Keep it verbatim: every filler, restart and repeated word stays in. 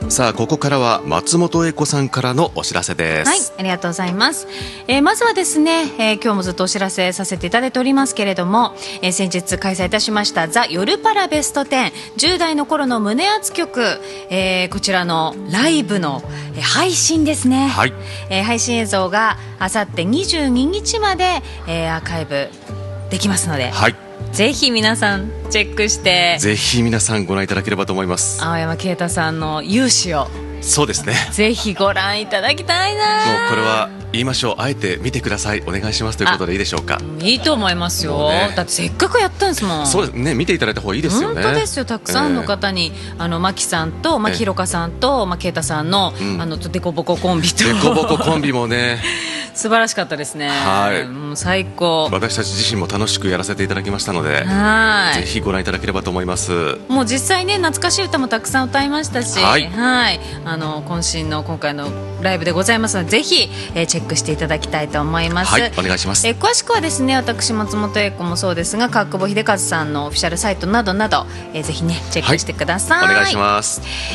さあここからは松本英子さんからのお知らせです。 はい、ありがとうございます。えー、まずはですね、えー、今日もずっとお知らせさせていただいておりますけれども、えー、先日開催いたしましたザ・夜パラベストテン、じゅう代の頃の胸熱曲、えー、こちらのライブの、えー、配信ですね、 はい、 えー、配信映像があさってにじゅうににちまで、えー、アーカイブできますので、 はい、 ぜひ皆さんチェックしてぜひ皆さんご覧いただければと思います。 青山啓太さんの勇姿をそうですね、 ぜひご覧いただきたいな。 もうこれは言いましょう、あえて見てください、お願いしますということでいいでしょうか。 いいと思いますよ、ね、だってせっかくやったんですもん。 そうですね、見ていただいた方がいいですよね。 本当ですよ、たくさんの方に、えー、あのマキさんと、まあ、ひろかさんと、まあ、啓太さんの、うん、あのデコボココンビとデコボココンビもね素晴らしかったですね。はい、もう最高。 私たち自身も楽しくやらせていただきましたので、 はい、 ぜひご覧いただければと思います。 もう実際ね、懐かしい歌もたくさん歌いましたし、はい、はい、あの渾身の今回のライブでございますので、ぜひ、えー、チェックしていただきたいと思います。 はい、お願いします。 えー、詳しくはですね、私松本英子もそうですが、川久保秀和さんのオフィシャルサイトなどなど、えー、ぜひねチェックしてください。 はい、お願いします。